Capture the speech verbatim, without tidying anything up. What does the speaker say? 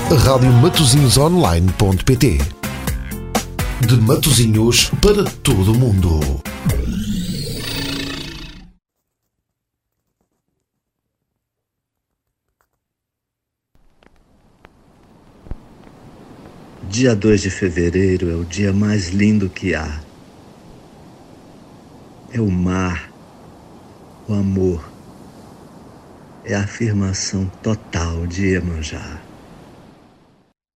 rádio matosinhos online ponto pt. De Matosinhos para todo o mundo. Dia dois de fevereiro é o dia mais lindo que há. É o mar, o amor, é a afirmação total de Iemanjá.